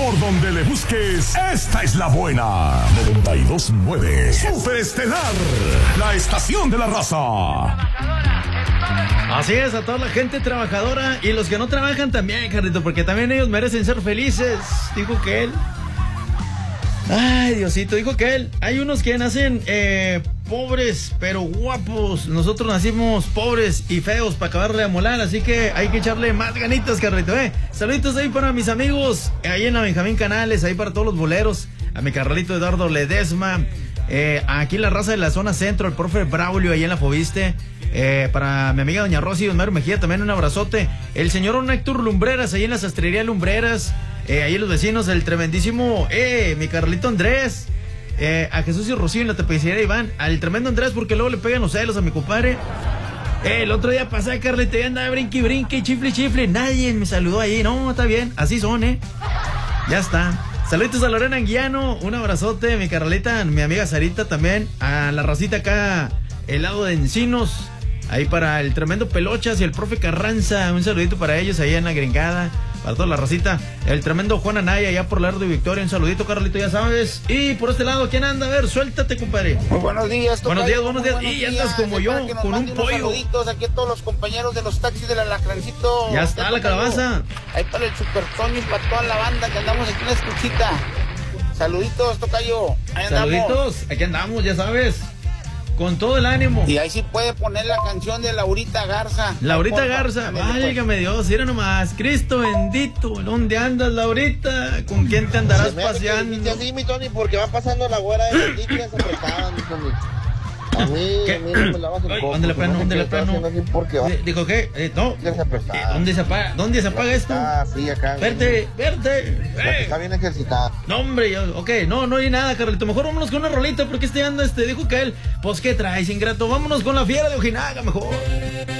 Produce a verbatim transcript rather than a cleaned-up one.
Por donde le busques, esta es la buena. noventa y dos punto nueve. Superestelar, la estación de la raza. Así es, a toda la gente trabajadora y los que no trabajan también, Carlito, porque también ellos merecen ser felices, dijo que él. Ay, Diosito, dijo que él. Hay unos que nacen eh, pobres, pero guapos. Nosotros nacimos pobres y feos para acabarle a molar, así que hay que echarle más ganitas, Carlito, eh. Saluditos ahí para mis amigos, ahí en la Benjamín Canales, ahí para todos los boleros, a mi Carlito Eduardo Ledesma, eh, aquí la raza de la zona centro, el profe Braulio, ahí en la Fobiste. Eh, para mi amiga doña Rosy y don Mario Mejía, también un abrazote. El señor Don Héctor Lumbreras, ahí en la sastrería Lumbreras. Eh, ahí los vecinos, el tremendísimo, eh, mi Carlito Andrés. Eh, a Jesús y Rocío en la tapicería Iván. Al tremendo Andrés, porque luego le pegan los celos a mi compadre. Eh, el otro día pasé, Carlito, y andaba brinque, brinque, chifle, chifle. Nadie me saludó ahí. No, está bien, así son, eh. Ya está. Saluditos a Lorena Anguiano, un abrazote, mi Carlita, mi amiga Sarita también. A la racita acá, el lado de Encinos. Ahí para el tremendo Pelochas y el profe Carranza, un saludito para ellos ahí en la gringada, para toda la racita. El tremendo Juan Anaya allá por Lerdo y Victoria, un saludito, Carlito, ya sabes. Y por este lado, ¿quién anda? A ver, suéltate, compadre. Muy buenos días, Buenos días, buenos días. Buenos y días. andas como yo, con un pollo. Saluditos aquí a todos los compañeros de los taxis del Alacrancito. Ya está la calabaza. Ahí para el Super Tony, para toda la banda que andamos aquí en la escuchita. Saluditos, tocayo. Ahí andamos. Saluditos, aquí andamos, ya sabes. Con todo el ánimo. Y ahí sí puede poner la canción de Laurita Garza. Laurita Garza, válgame Dios, mira nomás. Cristo bendito, ¿dónde andas, Laurita? ¿Con quién te andarás paseando? Sí, mi Tony, porque va pasando la güera de las líneas apretadas, mi Tony. A mí, ¿Qué? a mí no me lavas el coco. ¿Dónde le plano? no sé ¿Dónde qué le está plano? haciendo así porque va. Dijo, ¿qué? Eh, no. Líneas apretadas. Eh, ¿Dónde se apaga? ¿Dónde se apaga esto? Ah, sí, acá. Verte, verte. La que está bien ejercitada. No, hombre, yo, ok, no, no hay nada, Carlito. Mejor vámonos con una rolita porque este anda, este, dijo que él, pues, ¿qué traes, ingrato? Vámonos con la fiera de Ojinaga, mejor.